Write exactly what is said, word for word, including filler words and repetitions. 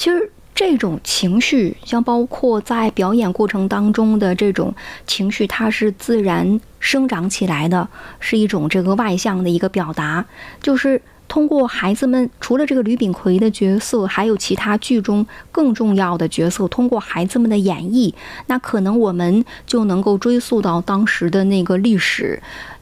其实这种情绪，像包括在表演过程当中的这种情绪，它是自然生长起来的，是一种这个外向的一个表达。就是通过孩子们，除了这个吕炳奎的角色，还有其他剧中更重要的角色，通过孩子们的演绎，那可能我们就能够追溯到当时的那个历史。